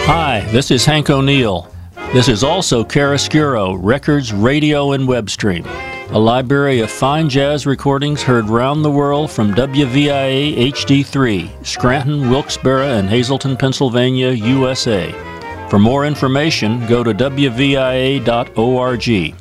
Hi, this is Hank O'Neill. This is also Chiaroscuro, Records, Radio, and Web Stream, a library of fine jazz recordings heard round the world from WVIA HD3, Scranton, Wilkes-Barre, and Hazleton, Pennsylvania, USA. For more information, go to WVIA.org.